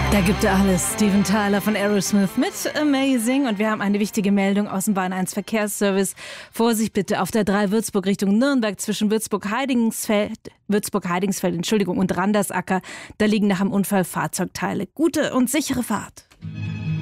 Da gibt er alles. Steven Tyler von Aerosmith mit Amazing. Und wir haben eine wichtige Meldung aus dem Bahn 1 Verkehrsservice. Vorsicht bitte auf der 3 Würzburg Richtung Nürnberg zwischen Würzburg-Heidingsfeld und Randersacker. Da liegen nach dem Unfall Fahrzeugteile. Gute und sichere Fahrt.